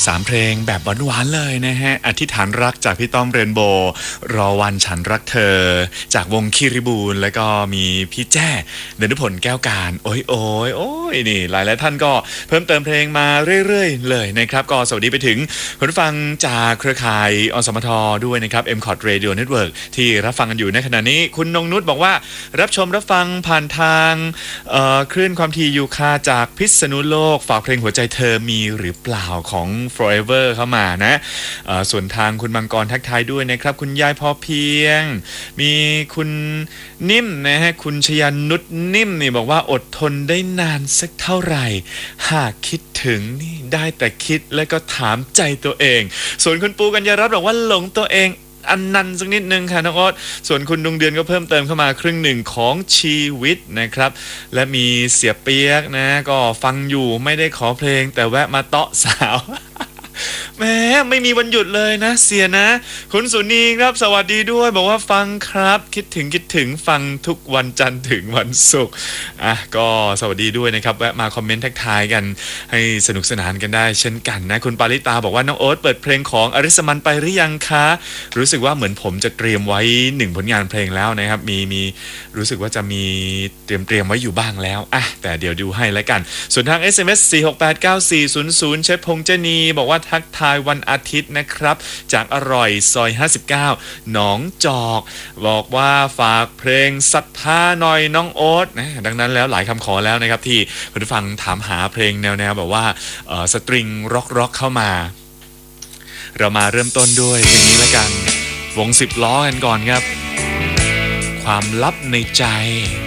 3เพลงแบบหวานๆเลยนะฮะอธิษฐานรักจากพี่ต้อมเรนโบว์รอวันฉันรักเธอจากวงคิริบูลแล้วก็มีพี่แจ้เดนุพลแก้วการโอ้ยโอ้ยโอ้ยนี่หลายๆท่านก็เพิ่มเติมเพลงมาเรื่อยๆเลยนะครับก็สวัสดีไปถึงคุณผู้ฟังจากเครือข่ายอสมทด้วยนะครับ MCOT Radio Network ที่รับฟังกันอยู่ในขณะนี้คุณนงนุชบอกว่ารับชมรับฟังผ่านทางคลื่นความถี่ยูคาจากพิษณุโลกฝากเพลงหัวใจเธอมีหรือเปล่าของ Forever เข้ามานะส่วนทางคุณมังกรทักทายด้วยนะครับคุณยายพอเพียงมีคุณนิ่มนะฮะคุณชยานุชนิ่มนี่บอกว่าอดทนได้นานสักเท่าไหร่หากคิดถึงนี่ได้แต่คิดแล้วก็ถามใจตัวเองส่วนคุณปูกัญญารัตน์บอกว่าหลงตัวเองอันนันสักนิดนึงค่ะน้องโอ๊ตส่วนคุณดวงเดือนก็เพิ่มเติมเข้ามาครึ่งหนึ่งของชีวิตนะครับและมีเสียเปียกนะก็ฟังอยู่ไม่ได้ขอเพลงแต่แวะมาเตาะสาวแหมไม่มีวันหยุดเลยนะเสียนะคุณสุนีครับสวัสดีด้วยบอกว่าฟังครับคิดถึงฟังทุกวันจันทร์ถึงวันศุกร์ก็สวัสดีด้วยนะครับแวะมาคอมเมนต์ทักทายกันให้สนุกสนานกันได้เช่นกันนะคุณปาริตาบอกว่าน้องโอ๊ตเปิดเพลงของอริสมันไปหรือยังคะรู้สึกว่าเหมือนผมจะเตรียมไว้1ผลงานเพลงแล้วนะครับมีรู้สึกว่าจะมีเตรียมไว้อยู่บ้างแล้วแต่เดี๋ยวดูให้แล้วกันส่วนทาง SMS 4689400เชฟพงษ์เจนีบอกว่าทักทายวันอาทิตย์นะครับจากอร่อยซอย59หนองจอกบอกว่าฝากเพลงศรัทธาหน่อยน้องโอ๊ตนะดังนั้นแล้วหลายคำขอแล้วนะครับที่คุณผู้ฟังถามหาเพลงแนวแบบว่าสตริงร็อกเข้ามาเรามาเริ่มต้นด้วยเพลงนี้แล้วกันวง10ล้อกันก่อนครับความลับในใจ